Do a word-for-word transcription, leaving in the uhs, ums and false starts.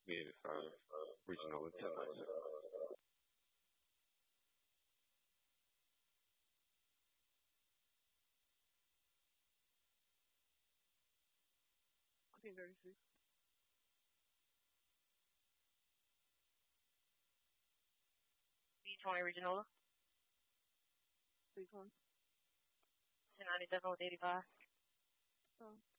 B eighty-five Regional ten nine. Fourteen thirty-six. B twenty Regional. Three twenty. ten ninety-seven with eighty-five. Oh.